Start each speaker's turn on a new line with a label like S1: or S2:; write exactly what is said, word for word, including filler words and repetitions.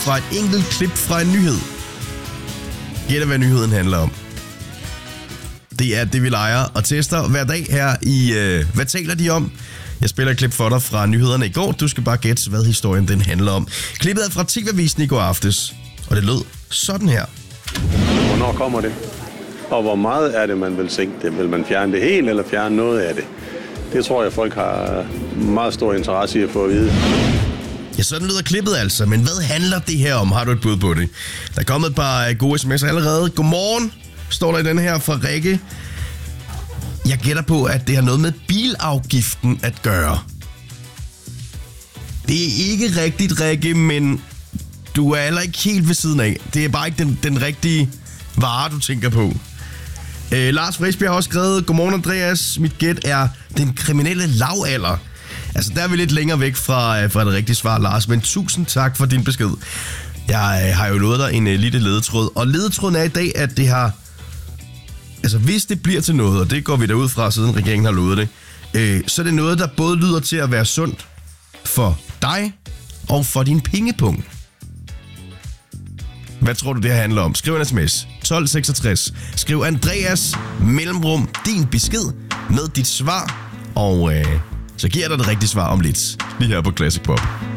S1: fra et enkelt klip fra en nyhed. Gæt, hvad nyheden handler om. Det er det, vi leger og tester hver dag her i... Øh, hvad taler de om? Jeg spiller et klip for dig fra nyhederne i går. Du skal bare gætte, hvad historien den handler om. Klippet er fra T V-avisen i går aftes, og det lød sådan her.
S2: Hvornår kommer det? Og hvor meget er det, man vil sænke det? Vil man fjerne det helt, eller fjerne noget af det? Det tror jeg, folk har meget stor interesse i at få at vide.
S1: Ja, sådan lyder klippet altså. Men hvad handler det her om? Har du et bud på det? Der er kommet et par gode sms'er allerede. Godmorgen, står der i den her fra Rikke. Jeg gætter på, at det har noget med bilafgiften at gøre. Det er ikke rigtigt, Rikke, men du er heller ikke helt ved siden af. Det er bare ikke den, den rigtige vare, du tænker på. Øh, Lars Frisbjerg har også skrevet, godmorgen Andreas, mit gæt er den kriminelle lavalder. Altså, der er vi lidt længere væk fra, fra det rigtige svar, Lars, men tusind tak for din besked. Jeg øh, har jo lovet dig en øh, lille ledetråd, og ledetråden er i dag, at det har... Altså, hvis det bliver til noget, og det går vi derud fra, siden regeringen har lovet det, øh, så er det noget, der både lyder til at være sundt for dig og for din pengepunkt. Hvad tror du, det her handler om? Skriv en sms tolv seksogtres. Skriv Andreas mellemrum din besked med dit svar, og øh, så giver jeg dig det rigtige svar om lidt. Lige her på Classic Pop.